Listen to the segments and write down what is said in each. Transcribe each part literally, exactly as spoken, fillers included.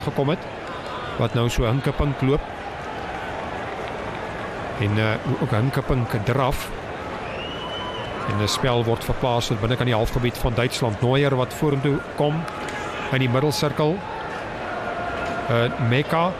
gekom het, wat nou so hinkepink loop en uh, ook hinkepink draf en die spel word verplaas tot binne aan die halfgebied van Duitsland. Neuer wat vorentoe kom in die middelsirkel, uh, Meka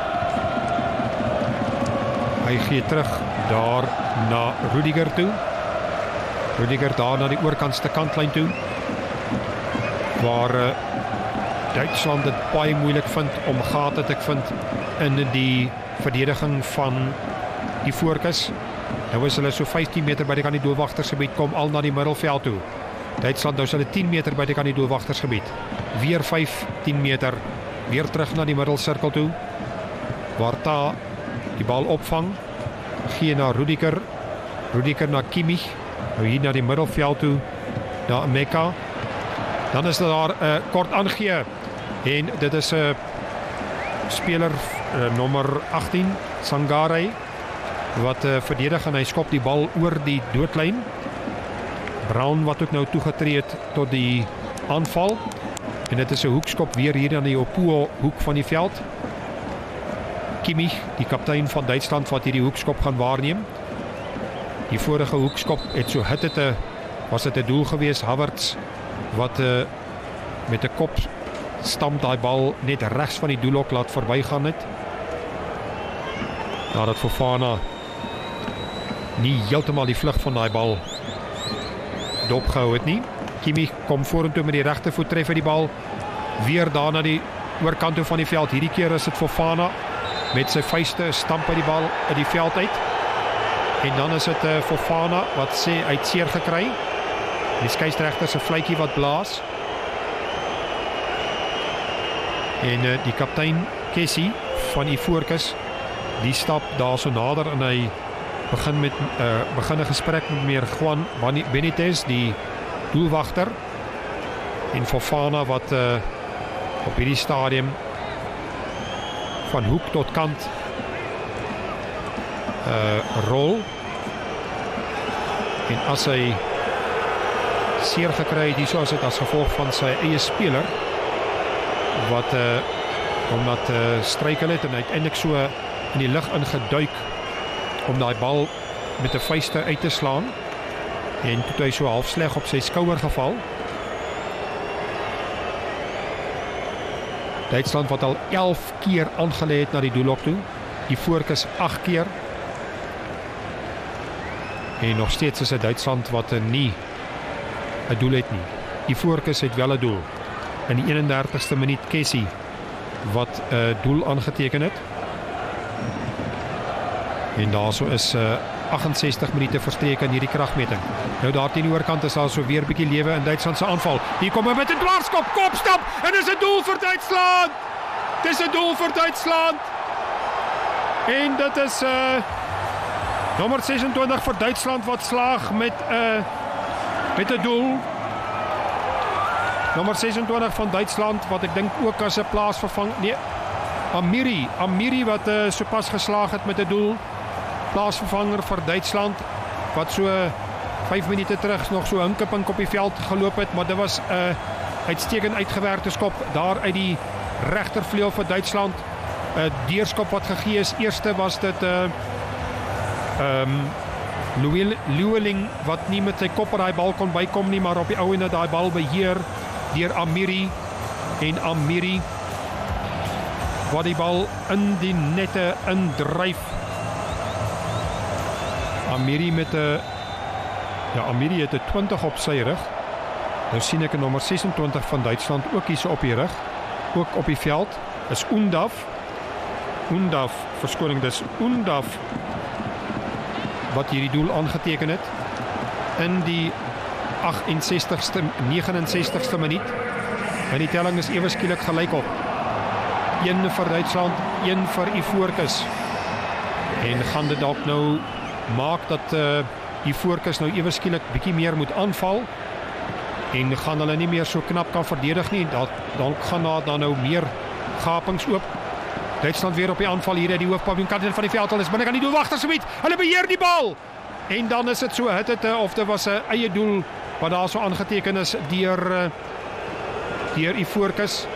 hy gee terug daar na Rudiger toe, Rudiger daar na die oorkantste kantlyn toe, waar uh, Duitsland dit baie moeilik vind om gate te vind in die verdediging van die Ivoorkes. Nou is hulle so vyftien meter by die kant die doelwagtersgebied, kom al na die middelveld toe. Duitsland nou is hulle tien meter by die kant die doelwagtersgebied. Weer vyftien meter, weer terug na die middelsirkel toe, waar Ta die bal opvang, gee na Rudiger, Rudiger na Kimmich, nou hier na die middelveld toe, na Meka. Dan is daar 'n uh, kort aangee, en dit is 'n uh, speler uh, nommer agttien, Sangare, wat uh, verdedig en hy skop die bal oor die doodlyn. Brown wat ook nou toegetree het tot die aanval, en dit is 'n hoekskop weer hier aan die Opua hoek van die veld. Kimmich, die kaptein van Duitsland, wat hierdie hoekskop gaan waarneem. Die vorige hoekskop het so hit het 'n was dit 'n doel gewees, Havertz wat uh, met 'n kop stamp daai bal net regs van die doelhok laat verbygaan het. Nadat Fofana nie heeltemal die vlug van daai bal dopgehou het nie. Kimmich kom vorentoe met die regtervoet, tref hy die bal weer daar na die oorkant toe van die veld. Hierdie keer is dit Fofana met sy vuiste stamp hy die bal uit die veld uit. En dan is dit uh, Fofana wat sê hy het seer gekry. Die skeieregter se fluitjie wat blaas. En uh, die kaptein Kessie van Ivoorkes, die stap daar so nader en hy begin met uh, begin 'n gesprek met meneer Juan Benitez, die doelwagter, en Fofana wat uh, op hierdie stadium van hoek tot kant uh, rol. En as hy seer gekry het, hierso is dit as gevolg van sy eie speler wat uh, omdat uh, struikel het en uiteindelik so in die lug ingeduik om daai bal met 'n vuiste uit te slaan, en toe hy so half sleg op sy skouer geval. Duitsland wat al elf keer aangelê het na die doelhok toe, die Ivoorkes agt keer, en nog steeds is dit Duitsland wat nie 'n doel het nie. Die Ivoorkes het wel 'n doel. In die eenendertigste minuut Kessie wat 'n uh, doel aangeteken het. En daarso is uh, agt-en-sestig minute verstreek in hierdie kragmeting. Nou daar teen die oorkant is daar so weer 'n bietjie lewe in Duitsland se aanval. Hier kom hy met 'n dwarskop, kopstap, en dis 'n doel vir Duitsland. Dis 'n doel vir Duitsland. En dit is uh, nommer sesentwintig vir Duitsland wat slaag met 'n uh, met 'n doel. Nommer sesentwintig van Duitsland wat ek dink ook as 'n plaasvervang, nee, Amiri, Amiri wat uh, sopas geslaag het met 'n doel. Plaasvervanger vir Duitsland wat so vyf minute terug nog so hinkepink op die veld geloop het, maar dit was 'n uh, uitstekend uitgewerkte skop daar uit die regtervleuel vir Duitsland. 'n uh, deurskop wat gegee is. Eerste was dit 'n uh, ehm um, Lueling wat nie met sy kop op daai bal kon bykom nie, maar op die ou en daai bal beheer deur Amiri, en Amiri wat die bal in die nette indryf. Amiri met 'n ja, Amiri het 'n twintig op sy rug. Nou sien ek 'n nommer sesentwintig van Duitsland ook hier so op die rug, ook op die veld is Undaf. Undaf, verskoning, dis Undaf wat hierdie doel aangeteken het in die agt-en-sestigste, negenensestigste minuut. En die telling is ewe skielik gelyk op. Een vir Duitsland, een vir Ivoorkes. En gaan dit dalk nou maak dat uh, Ivoorkes nou ewe skielik bietjie meer moet aanval, en gaan hulle nie meer so knap kan verdedig nie. Dat dalk gaan daar dan nou meer gapings oop. Duitsland weer op die aanval hier uit die hoofpavioen van die veld. Hulle is binne aan die doelwagtersgebied. Hulle beheer die bal. En dan is dit so hit het of dit was 'n eie doel wat daar so aangeteken is deur deur Ivoorkes.